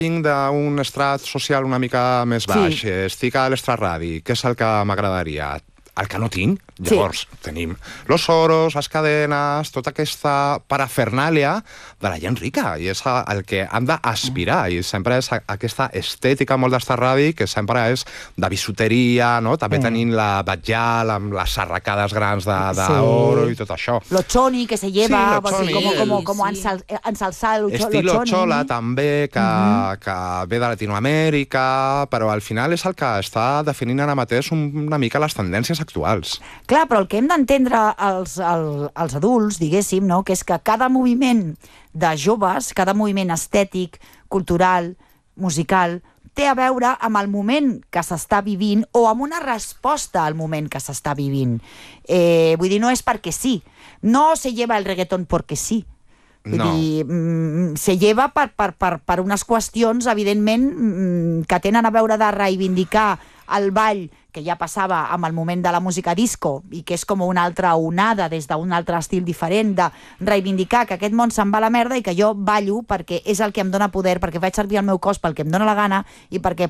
vinc d'un estrat social una mica més baix, estic a l'estrarradi, què és el que m'agradaria? El que no tinc, llavors tenim los oros, les cadenes, tota aquesta parafernàlia de la gent rica, i és el que han d'aspirar, i sempre és aquesta estètica molt d'Estarradi, que sempre és de bisuteria, no? També tenim la batjal amb les sarracades grans d'oro i tot això. Lo choni que se lleva, com ensalçar lo choni. Estilo chola, també, que ve de Latinoamèrica, però al final és el que està definint ara mateix una mica les tendències actuals. Clar, però el que hem d'entendre els adults, diguéssim, no? Que és que cada moviment de joves, cada moviment estètic, cultural, musical, té a veure amb el moment que s'està vivint o amb una resposta al moment que s'està vivint. Vull dir, no és perquè sí. No se lleva el reggaeton perquè sí. Vull dir, se lleva per unes qüestions, evidentment, que tenen a veure de reivindicar el ball que ja passava amb el moment de la música disco i que és com una altra onada des d'un altre estil diferent de reivindicar que aquest món se'n va a la merda i que jo ballo perquè és el que em dona poder, perquè faig servir el meu cos pel que em dona la gana i perquè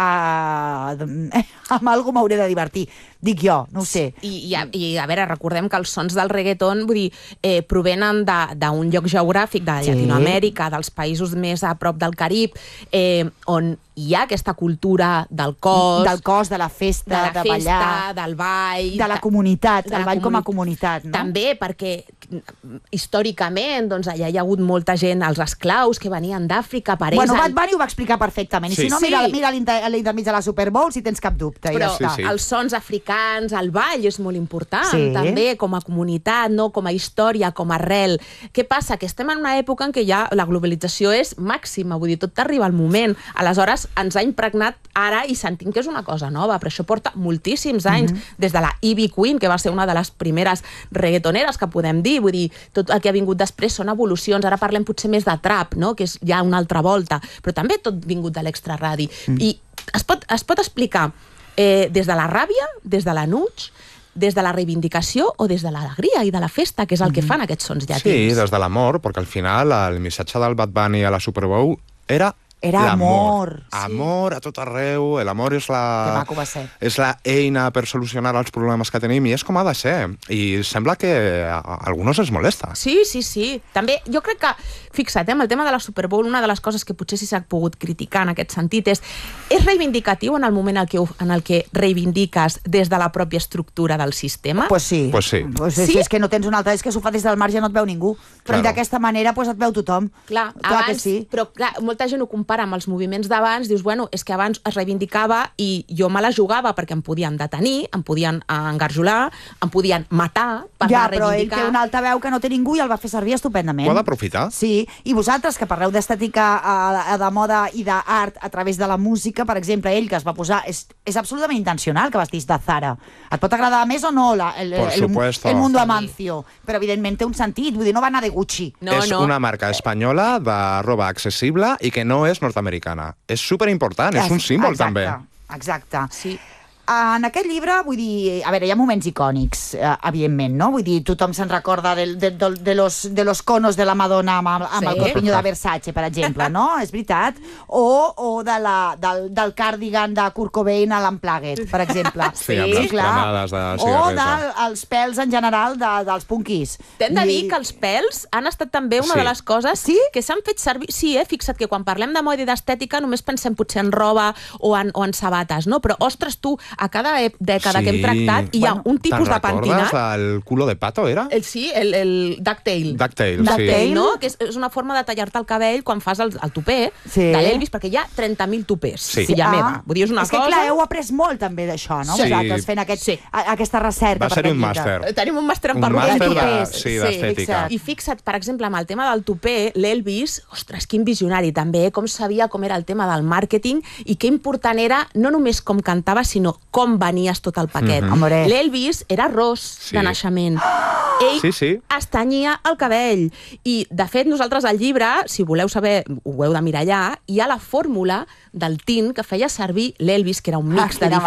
amb alguna m'hauré de divertir. Dic jo, no ho sé. I a veure, recordem que els sons del reggaeton, vull dir, provenen d'un lloc geogràfic de Llatinoamèrica, dels països més a prop del Carib, on hi ha aquesta cultura del cos, de la festa, de ballar, del ball, de la comunitat, del ball com a comunitat, no? També perquè històricament doncs, allà hi ha hagut molta gent, els esclaus que venien d'Àfrica, per ells... Bueno, Bad Bunny ho va explicar perfectament, i si no, mira l'intermig de la Super Bowl si tens cap dubte. Però els sons africans, el ball és molt important, també com a comunitat, no? Com a història, com a arrel. Què passa? Que estem en una època en què ja la globalització és màxima, vull dir, tot arriba al moment. Aleshores, ens ha impregnat ara i sentim que és una cosa nova, però això porta moltíssims anys, des de la Ivy Queen, que va ser una de les primeres reggaetoneres que podem dir, vull dir, tot el que ha vingut després són evolucions, ara parlem potser més de trap, no? Que és ja una altra volta, però també tot vingut de l'extraradi. I es pot explicar des de la ràbia, des de l'enuig, des de la reivindicació o des de l'alegria i de la festa, que és el que fan aquests sons llatins. Sí, des de l'amor, perquè al final el missatge del Bad Bunny a la Super Bowl era amor. Amor a tot arreu, l'amor és la eina per solucionar els problemes que tenim i és com ha de ser. I sembla que a alguns els molesta. Sí. També, jo crec que, fixa't, amb el tema de la Super Bowl, una de les coses que potser sí s'ha pogut criticar en aquest sentit és reivindicatiu en el moment en el que reivindiques des de la pròpia estructura del sistema? Pues sí. Si és que no tens una altra, és que s'ho fa des del marge no et veu ningú. Però d'aquesta manera et veu tothom. Clar que sí. Però molta gent ho compara amb els moviments d'abans, dius, bueno, és que abans es reivindicava i jo me la jugava perquè em podien detenir, em podien engarjolar, em podien matar per reivindicar. Però ell té una alta veu que no té ningú i el va fer servir estupendament. Ho ha d'aprofitar. Sí, i vosaltres que parleu d'estètica de moda i d'art a través de la música, per exemple, ell que es va posar, és absolutament intencional que vestís de Zara. Et pot agradar més o no el Mundo Amancio, però evidentment té un sentit, vull dir, no va anar de Gucci. És una marca espanyola de roba accessible i que no és nord-americana. És superimportant, és un símbol també. Exacte. Sí. En aquest llibre, vull dir, a veure, hi ha moments icònics, evidentment, no? Vull dir, tothom se'n recorda de los conos de la Madonna amb el corpiño de Versace, per exemple, no? És veritat. O del cardigan de Kurt Cobain a l'Unplugged, per exemple. Sí, amb les cremades de cigarreta. O dels pèls en general dels punkis. T'hem de dir que els pèls han estat també una de les coses que s'han fet servir... Sí, fixa't que quan parlem de moda i d'estètica només pensem potser en roba o en sabates, no? Però, ostres, tu, a cada dècada que hem tractat hi ha un tipus de pentinat. Te'n recordes del culo de pato, era? Sí, el ducktail. Ducktail, no? Que és una forma de tallar-te el cabell quan fas el tupé de l'Elvis, perquè hi ha 30.000 tupers, filla meva. Vull dir, és una cosa... És que, clar, heu après molt també d'això, no? Vosaltres fent aquesta recerca. Va ser un màster. Tenim un màster en perruques i tupers. Sí, d'estètica. I fixa't, per exemple, amb el tema del tupé, l'Elvis, ostres, quin visionari també, com sabia com era el tema del màrqueting i que important era no només com cantava, sinó com venies tot el paquet. L'Elvis era ros de naixement. Ell es tenyia el cabell. I, de fet, nosaltres al llibre, si voleu saber, ho heu de mirar allà, hi ha la fórmula del tint que feia servir l'Elvis, que era un mix de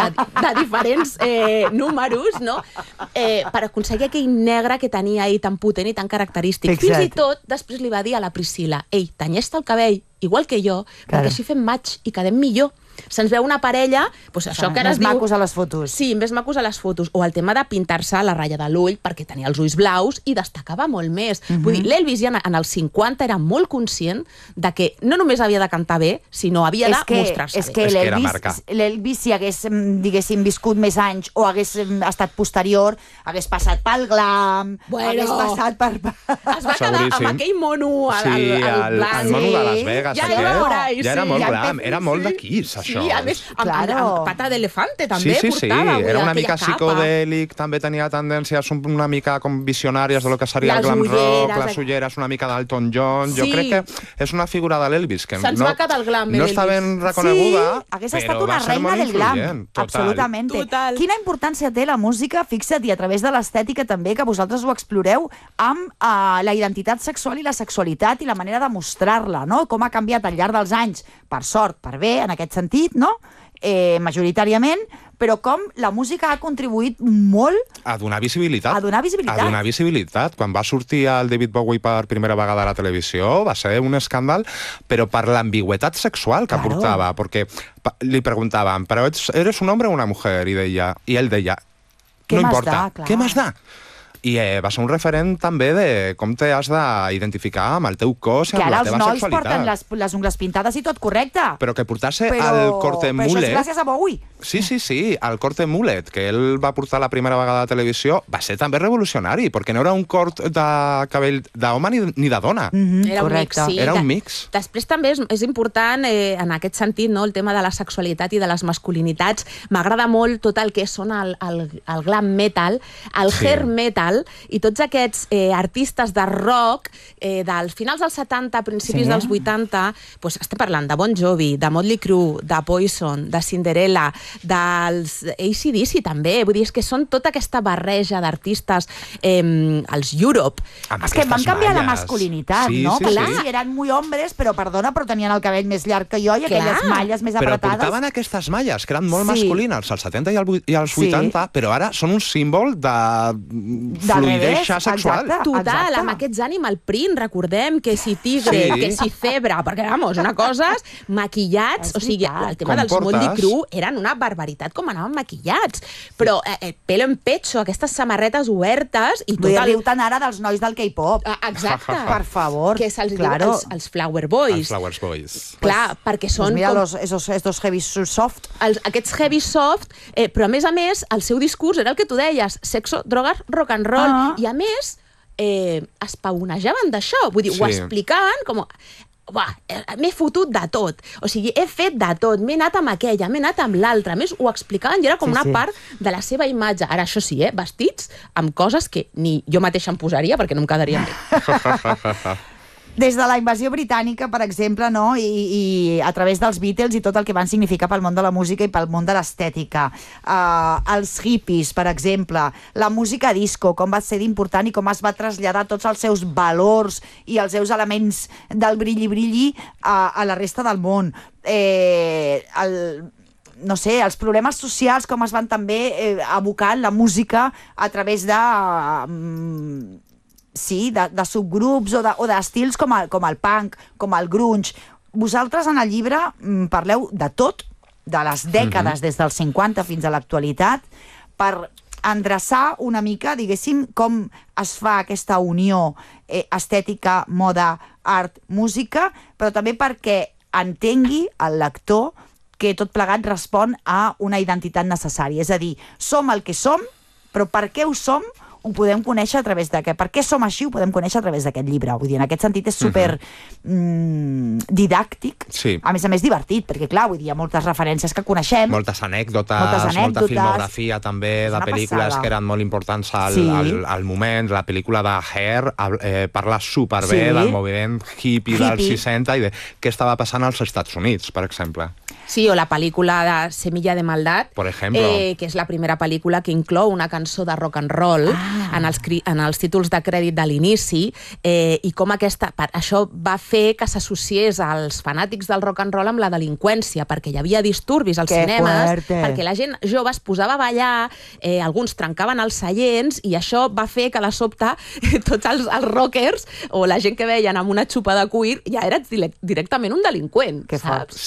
diferents números, no? Per aconseguir aquell negre que tenia ell tan potent i tan característic. Fins i tot, després li va dir a la Priscila: ei, tenyeix-te el cabell, igual que jo, perquè així fem match i quedem millor. Se'ns veu una parella, doncs això que ara es diu... Més macos a les fotos. Sí, més macos a les fotos. O el tema de pintar-se la ratlla de l'ull perquè tenia els ulls blaus i destacava molt més. Vull dir, l'Elvis ja en els 50 era molt conscient de que no només havia de cantar bé, sinó havia de mostrar-se bé. És que l'Elvis, si hagués, diguéssim, viscut més anys o hagués estat posterior, hagués passat pel glam, hagués passat per... Es va quedar amb aquell mono al blanc. El mono de Las Vegas. Ja era molt glam, era molt de Kiss, això. Sí, a més, amb pata d'elefante també portava. Sí, era una mica psicodèlic, també tenia tendències una mica com visionàries de lo que seria el glam rock, les ulleres una mica d'Elton John. Jo crec que és una figura de l'Elvis que se'ns va quedar el glam, no està ben reconeguda, hagués estat una reina del glam. Absolutament. Quina importància té la música, fixa't, i a través de l'estètica també, que vosaltres ho exploreu, amb la identitat sexual i la sexualitat i la manera de mostrar-la, no? Com ha canviat al llarg dels anys, per sort, per bé, en aquest sentit, no? Majoritàriament, però com la música ha contribuït molt a donar visibilitat. A donar visibilitat. Quan va sortir el David Bowie per primera vegada a la televisió, va ser un escàndal, però per l'ambigüetat sexual que portava, perquè li preguntaven, però eres un hombre o una mujer? I ell deia, no importa, què m'has de? I va ser un referent també de com t'has d'identificar amb el teu cos i amb la teva sexualitat. Que ara els nois porten les ungles pintades i tot correcte. Però que portar-se el corte mullet... Però això és gràcies a Bowie. Sí, el corte mullet, que ell va portar la primera vegada a la televisió, va ser també revolucionari, perquè no era un cort de cabell d'home ni de dona. Era un mix, sí. Era un mix. Després també és important, en aquest sentit, el tema de la sexualitat i de les masculinitats. M'agrada molt tot el que són el glam metal, el hair metal, i tots aquests artistes de rock dels finals dels 70, principis dels 80, doncs estem parlant de Bon Jovi, de Motley Crue, de Poison, de Cinderella, dels AC/DC també, vull dir, és que són tota aquesta barreja d'artistes, els Europe. És que van canviar la masculinitat, no? Clar, eren muy hombres, però perdona, però tenien el cabell més llarg que jo i aquelles malles més apretades. Però portaven aquestes malles, que eren molt masculines, als 70 i als 80, però ara són un símbol de fluidesa sexual. Total, amb aquests animal print, recordem que si tigre, que si zebra, perquè, vamos, una cosa, maquillats, o sigui, el tema dels Motley Crue eren una barbaritat com anaven maquillats, però pelo en pecho, aquestes samarretes obertes i tot el... tant ara dels nois del K-pop. Exacte. Per favor. Que se'ls diu els Flower Boys. Els Flower Boys. Clar, perquè són... Mira, esos heavy soft. Aquests heavy soft, però a més, el seu discurs era el que tu deies, sexo, drogas, rock and roll, i a més es pavonejaven d'això, vull dir, ho explicaven com... m'he fotut de tot, o sigui, he fet de tot, m'he anat amb aquella, m'he anat amb l'altra, a més ho explicaven i era com una part de la seva imatge. Ara això sí, vestits amb coses que ni jo mateixa em posaria perquè no em quedarien bé. Des de la invasió britànica, per exemple, no? I a través dels Beatles i tot el que van significar pel món de la música i pel món de l'estètica. Els hippies, per exemple, la música disco, com va ser d'important i com es va traslladar tots els seus valors i els seus elements del brilli-brilli a la resta del món. No sé, els problemes socials, com es van també abocar la música a través de subgrups o d'estils com el punk, com el grunge. Vosaltres en el llibre parleu de tot, de les dècades des dels 50 fins a l'actualitat, per endreçar una mica, diguéssim, com es fa aquesta unió estètica, moda, art, música, però també perquè entengui el lector que tot plegat respon a una identitat necessària. És a dir, som el que som, però per què ho som ho podem conèixer a través d'aquest... Per què som així ho podem conèixer a través d'aquest llibre. Vull dir, en aquest sentit és super didàctic, a més divertit, perquè clar, vull dir, hi ha moltes referències que coneixem. Moltes anècdotes, molta filmografia també de pel·lícules que eren molt importants al moment. La pel·lícula de Hair parla superbé del moviment hippie dels 60 i de què estava passant als Estats Units, per exemple. Sí, o la pel·lícula de Semilla de Maldad, por ejemplo, que és la primera pel·lícula que inclou una cançó de rock and roll en els títols de crèdit de l'inici, i com això va fer que s'associés als fanàtics del rock and roll amb la delinqüència, perquè hi havia disturbis als cinemes, perquè la gent jove es posava a ballar, alguns trencaven els seients, i això va fer que de sobte tots els rockers o la gent que veien amb una xupa de cuir ja eres directament un delinqüent, saps?